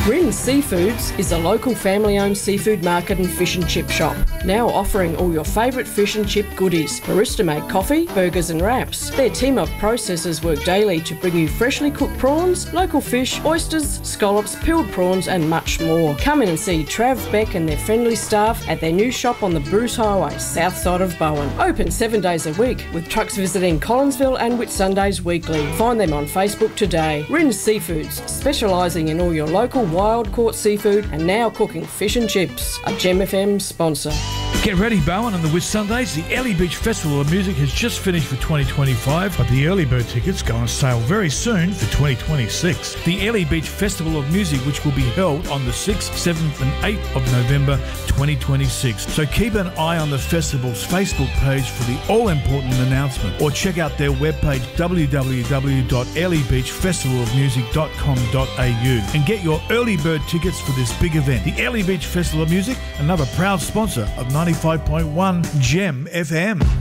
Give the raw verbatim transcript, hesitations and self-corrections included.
Rin Seafoods is a local family-owned seafood market and fish and chip shop, now offering all your favourite fish and chip goodies, barista-made coffee, burgers and wraps. Their team of processors work daily to bring you freshly cooked prawns, local fish, oysters, scallops, peeled prawns and much more. Come in and see Trav, Beck and their friendly staff at their new shop on the Bruce Highway, south side of Bowen. Open seven days a week, with trucks visiting Collinsville and Whitsundays weekly. Find them on Facebook today. Rin Seafoods, specialising in all your local wild caught seafood and now cooking fish and chips. A Gem F M sponsor. Get ready, Bowen, on the Whitsundays. The Early Beach Festival of Music has just finished for twenty twenty-five, but the early bird tickets go on sale very soon for twenty twenty-six. The Early Beach Festival of Music, which will be held on the sixth, seventh and eighth of November twenty twenty-six. So keep an eye on the festival's Facebook page for the all-important announcement, or check out their webpage w w w dot early beach festival of music dot com dot a u and get your early bird tickets for this big event. The Early Beach Festival of Music, another proud sponsor of ninety-five point one Gem F M.